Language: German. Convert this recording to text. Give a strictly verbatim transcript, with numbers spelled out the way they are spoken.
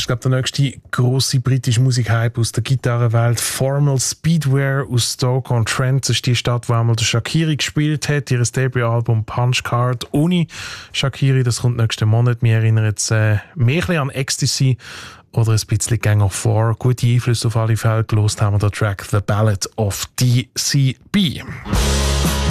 ist, glaube ich, der nächste grosse britische Musikhype aus der Gitarrenwelt. Formal Speedwear aus Stoke-on-Trent. Das ist die Stadt, wo einmal der Shaqiri gespielt hat. Ihr Debütalbum Punch Card ohne Shaqiri, das kommt nächsten Monat. Wir erinnern jetzt äh, mehr an Ecstasy oder ein bisschen Gang of Four. Gute Einflüsse auf alle Fälle. Gelost haben wir den Track The Ballad of D C B.